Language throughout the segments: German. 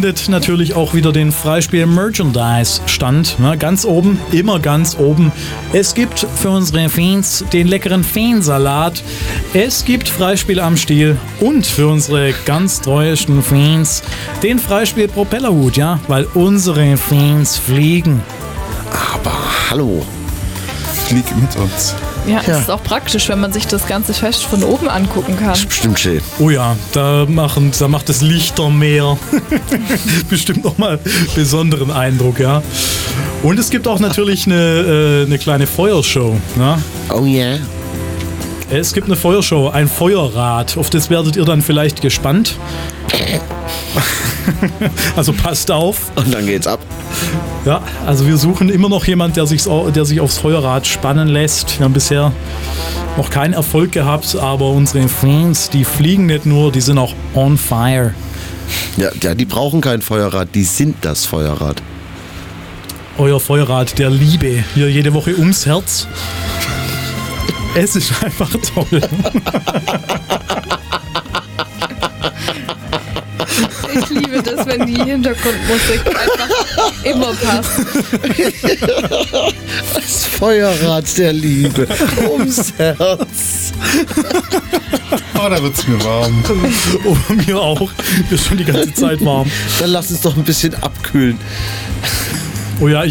findet natürlich auch wieder den Freispiel-Merchandise-Stand. Ne? Ganz oben, immer ganz oben. Es gibt für unsere Fans den leckeren Fansalat. Es gibt Freispiel am Stiel und für unsere ganz treuesten Fans den Freispiel-Propellerhut, ja, weil unsere Fans fliegen. Aber hallo, flieg mit uns. Ja, es ist auch praktisch, wenn man sich das ganze Fest von oben angucken kann. Das ist bestimmt schön. Oh ja, da macht das Lichtermeer bestimmt nochmal besonderen Eindruck, ja. Und es gibt auch natürlich eine kleine Feuershow. Ne? Oh yeah. Es gibt eine Feuershow, ein Feuerrad. Auf das werdet ihr dann vielleicht gespannt. Also passt auf. Und dann geht's ab. Ja, also wir suchen immer noch jemanden, der sich aufs Feuerrad spannen lässt. Wir haben bisher noch keinen Erfolg gehabt, aber unsere Fans, die fliegen nicht nur, die sind auch on fire. Ja, die brauchen kein Feuerrad, die sind das Feuerrad. Euer Feuerrad der Liebe, hier jede Woche ums Herz. Es ist einfach toll. Ich liebe das, wenn die Hintergrundmusik einfach immer passt. Das Feuerrad der Liebe ums Herz. Oh, da wird's mir warm. Oh, mir auch. Mir ist schon die ganze Zeit warm. Dann lass uns doch ein bisschen abkühlen. Oh ja,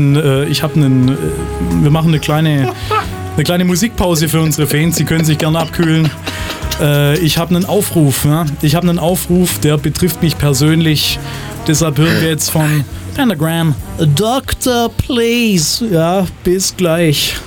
wir machen eine kleine Musikpause für unsere Fans. Sie können sich gerne abkühlen. Ich habe einen Aufruf. Ne? Ich habe einen Aufruf, der betrifft mich persönlich. Deshalb hören wir jetzt von Pentagram Doctor Please. Ja, bis gleich.